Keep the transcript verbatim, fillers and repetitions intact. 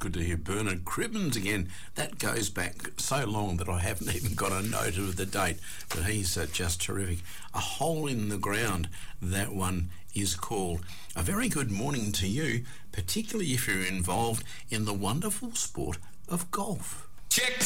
good to hear Bernard Cribbins again. That goes back so long that I haven't even got a note of the date, but he's uh, just terrific. A Hole in the Ground, that one is called. A very good morning to you, particularly if you're involved in the wonderful sport of golf. Check